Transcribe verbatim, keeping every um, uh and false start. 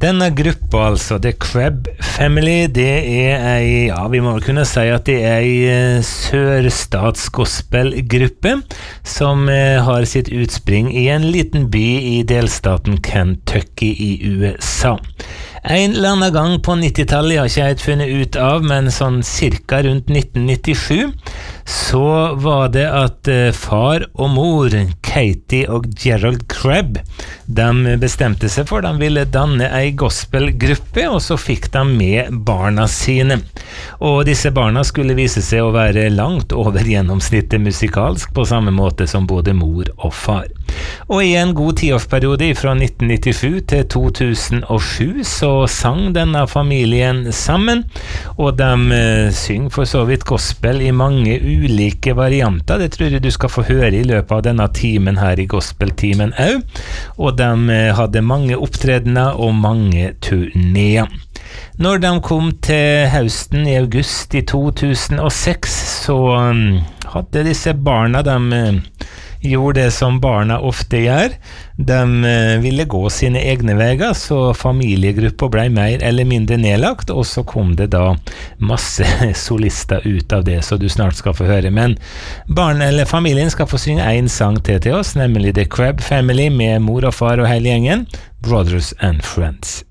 Denne gruppa, altså The Crab Family, det er ei, ja, vi må kunne si at det er ei sørstatsgospelgruppe som har sitt utspring i en liten by i delstaten Kentucky i U S A. En eller annen gang på nittitallet, jeg har ikke helt funnet ut av, men sånn cirka rundt nitten nittisju, så var det at uh, far og mor, Katie og Gerald Crabb, de bestemte seg for, de ville danne ei gospelgruppe, og så fikk de med barna sine. Og disse barna skulle vise seg å være langt over gjennomsnittet musikalsk, på samme måte som både mor og far. Og i en god tiårsperiode fra nitten nittisju til to tusen og sju så sang denne familien sammen, og de uh, synger for så vidt gospel i mange ulike varianter. Det tror jeg du skal få høre i løpet av denne timen her i gospeltimen også. Og de uh, hadde mange opptredener og mange turnéer. Når de kom til høsten i august i to tusen og seks, så um, hadde disse barna, de uh, gjorde det som barna ofte gjør. De uh, ville gå sine egne veier, så familiegrupper ble mer eller mindre nedlagt, og så kom det da masse solister ut av det, så du snart skal få høre. Men barn eller familien skal få synge en sang til til oss, nemlig The Crab Family med mor og far og hele gjengen, Brothers and Friends.